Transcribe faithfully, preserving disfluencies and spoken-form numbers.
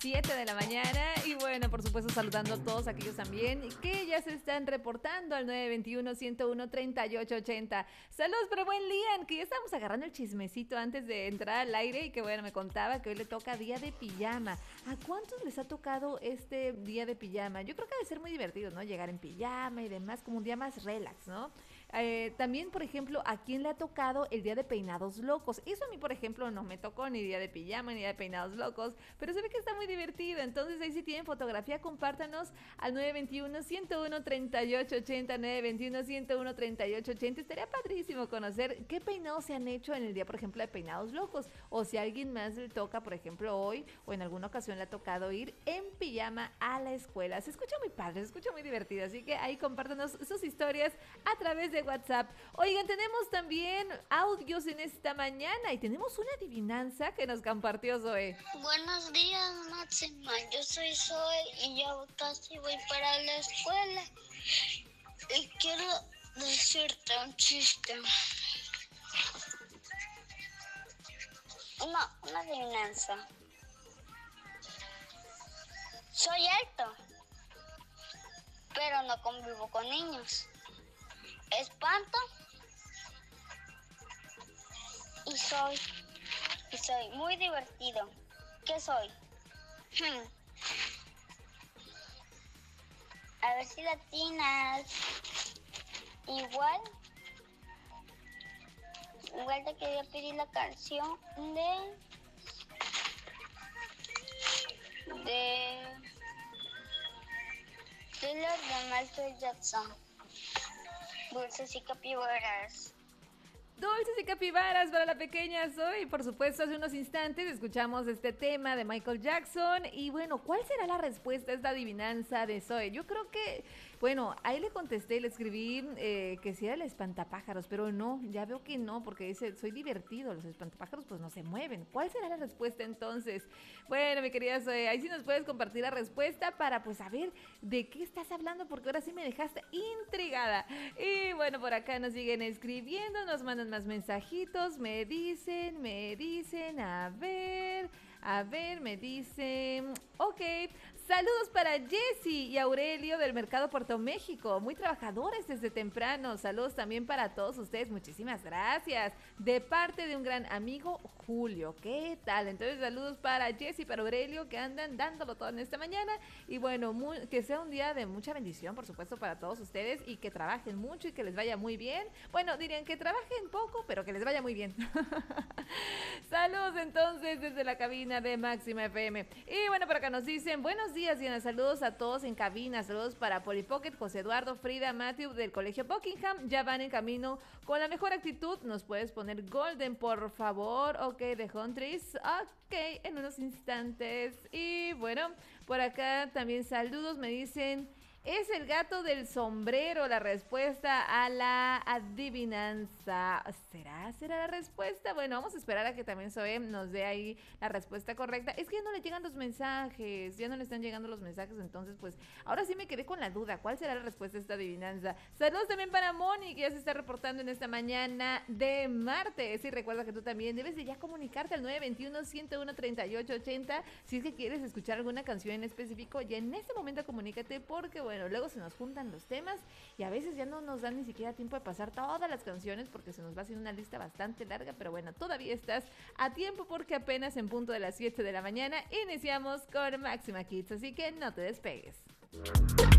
siete de la mañana y bueno, por supuesto saludando a todos aquellos también que ya se están reportando al nueve veintiuno, ciento uno, treinta y ocho ochenta. Saludos para buen Lian, que ya estábamos agarrando el chismecito antes de entrar al aire y que bueno, me contaba que hoy le toca día de pijama. ¿A cuántos les ha tocado este día de pijama? Yo creo que ha de ser muy divertido, ¿no? Llegar en pijama y demás, como un día más relax, ¿no? Eh, también, por ejemplo, ¿a quién le ha tocado el día de peinados locos? Eso a mí, por ejemplo, no me tocó ni día de pijama ni día de peinados locos, pero se ve que está muy divertido. Entonces, ahí si tienen fotografía, compártanos al nueve veintiuno, ciento uno, treinta y ocho ochenta, nueve veintiuno, ciento uno, treinta y ocho ochenta. Estaría padrísimo conocer qué peinados se han hecho en el día, por ejemplo, de peinados locos, o si a alguien más le toca, por ejemplo, hoy o en alguna ocasión le ha tocado ir en pijama a la escuela. Se escucha muy padre, se escucha muy divertido, así que ahí compártanos sus historias a través de WhatsApp. Oigan, tenemos también audios en esta mañana y tenemos una adivinanza que nos compartió Zoe. Buenos días, Máxima. Yo soy Zoe y ya casi voy para la escuela. Y quiero decirte un chiste. No, una adivinanza. Soy alto, pero no convivo con niños. Espanto y soy y soy muy divertido. ¿Qué soy? Hmm. A ver si latinas. Igual, igual te quería pedir la canción de de Thriller de Michael Jackson. Dulces y capibaras. Dulces y capibaras para la pequeña Zoe. Por supuesto, hace unos instantes escuchamos este tema de Michael Jackson. Y bueno, ¿cuál será la respuesta a esta adivinanza de Zoe? Yo creo que, bueno, ahí le contesté, le escribí eh, que si era el espantapájaros, pero no, ya veo que no, porque dice, soy divertido, los espantapájaros pues no se mueven. ¿Cuál será la respuesta entonces? Bueno, mi querida Zoe, ahí sí nos puedes compartir la respuesta para pues saber de qué estás hablando, porque ahora sí me dejaste intrigada. Y bueno, por acá nos siguen escribiendo, nos mandan más mensajitos, me dicen, me dicen, a ver, a ver, me dicen, ok, saludos para Jessy y Aurelio del Mercado Puerto México, muy trabajadores desde temprano, saludos también para todos ustedes, muchísimas gracias, de parte de un gran amigo, Julio, ¿qué tal? Entonces saludos para Jessy y para Aurelio que andan dándolo todo en esta mañana y bueno, muy, que sea un día de mucha bendición, por supuesto, para todos ustedes y que trabajen mucho y que les vaya muy bien, bueno, dirían que trabajen poco, pero que les vaya muy bien. Saludos entonces desde la cabina de Máxima F M. Y bueno, por acá nos dicen, buenos días Diana, saludos a todos en cabina, saludos para Polly Pocket, José Eduardo, Frida, Matthew del Colegio Buckingham, ya van en camino con la mejor actitud, nos puedes poner Golden por favor, ok, de Huntress, ok, en unos instantes. Y bueno, por acá también saludos, me dicen... Es el gato del sombrero la respuesta a la adivinanza. ¿Será? ¿Será la respuesta? Bueno, vamos a esperar a que también Zoe nos dé ahí la respuesta correcta. Es que ya no le llegan los mensajes, ya no le están llegando los mensajes, entonces pues ahora sí me quedé con la duda. ¿Cuál será la respuesta a esta adivinanza? Saludos también para Moni, que ya se está reportando en esta mañana de martes. Y recuerda que tú también debes de ya comunicarte al nueve veintiuno, ciento uno, treinta y ocho ochenta si es que quieres escuchar alguna canción en específico. Y en este momento comunícate porque bueno, Bueno, luego se nos juntan los temas y a veces ya no nos dan ni siquiera tiempo de pasar todas las canciones porque se nos va haciendo una lista bastante larga, pero bueno, todavía estás a tiempo porque apenas en punto de las siete de la mañana iniciamos con Máxima Kids, así que no te despegues.